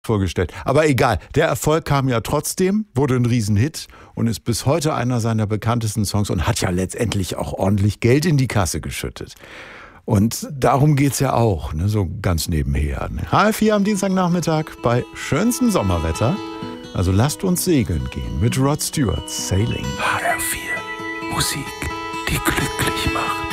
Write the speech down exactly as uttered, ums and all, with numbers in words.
vorgestellt. Aber egal, der Erfolg kam ja trotzdem, wurde ein Riesenhit und ist bis heute einer seiner bekanntesten Songs und hat ja letztendlich auch ordentlich Geld in die Kasse geschüttet. Und darum geht's ja auch, ne, so ganz nebenher. Ne? H F vier am Dienstagnachmittag bei schönstem Sommerwetter. Also lasst uns segeln gehen mit Rod Stewart, Sailing. H R vier, Musik, die glücklich macht.